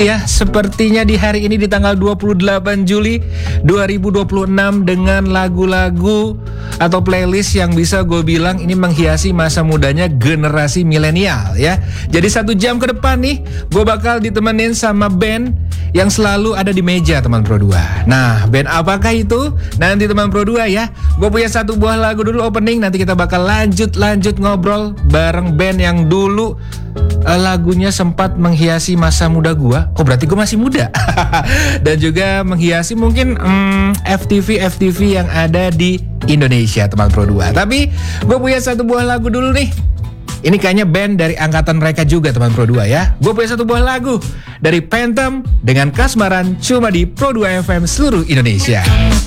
ya, sepertinya di hari ini di tanggal 28 Juli 2026 dengan lagu-lagu atau playlist yang bisa gue bilang ini menghiasi masa mudanya generasi milenial ya. Jadi 1 jam ke depan nih gue bakal ditemenin sama band yang selalu ada di meja teman Pro 2. Nah, band apakah itu? Nanti teman Pro 2 ya. Gue punya 1 buah lagu dulu opening, nanti kita bakal lanjut ngobrol bareng band yang dulu lagunya sempat menghiasi masa muda gua. Oh berarti gua masih muda. Dan juga menghiasi mungkin FTV yang ada di Indonesia teman Pro 2. Tapi gua punya 1 buah lagu dulu nih. Ini kayaknya band dari angkatan mereka juga teman Pro 2 ya. Gua punya 1 buah lagu dari Phantom dengan Kasmaran cuma di Pro 2 FM seluruh Indonesia.